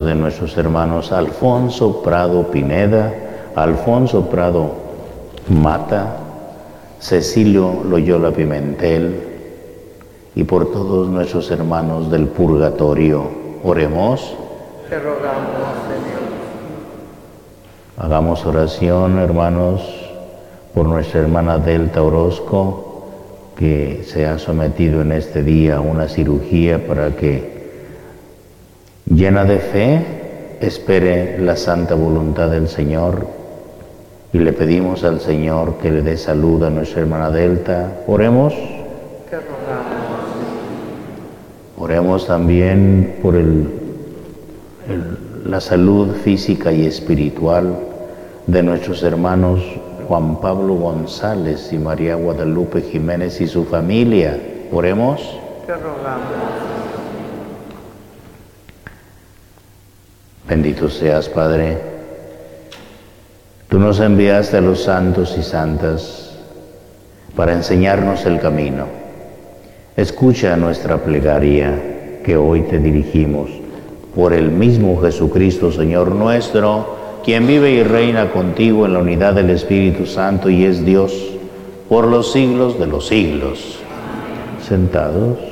de nuestros hermanos Alfonso Prado Pineda, Alfonso Prado Mata, Cecilio Loyola Pimentel, y por todos nuestros hermanos del purgatorio. Oremos. Te rogamos, Señor. Hagamos oración, hermanos, por nuestra hermana Delta Orozco, que se ha sometido en este día a una cirugía para que, llena de fe, espere la santa voluntad del Señor. Y le pedimos al Señor que le dé salud a nuestra hermana Delta. Oremos. Te rogamos. Oremos también por la salud física y espiritual de nuestros hermanos Juan Pablo González y María Guadalupe Jiménez y su familia. Oremos. Te rogamos. Bendito seas, Padre. Tú nos enviaste a los santos y santas para enseñarnos el camino. Escucha nuestra plegaria que hoy te dirigimos por el mismo Jesucristo, Señor nuestro, quien vive y reina contigo en la unidad del Espíritu Santo y es Dios por los siglos de los siglos. Sentados.